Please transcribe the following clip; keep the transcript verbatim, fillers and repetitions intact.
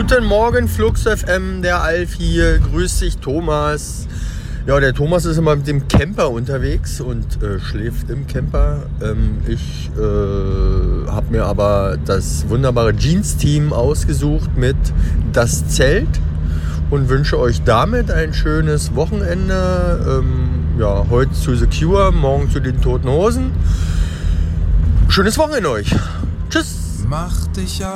Guten Morgen, Flux F M, der Alf hier. Grüß dich, Thomas. Ja, der Thomas ist immer mit dem Camper unterwegs und äh, schläft im Camper. Ähm, ich äh, habe mir aber das wunderbare Jeans-Team ausgesucht mit Das Zelt und wünsche euch damit ein schönes Wochenende. Ähm, ja, heute zu The Cure, morgen zu den Toten Hosen. Schönes Wochenende euch. Tschüss. Mach dich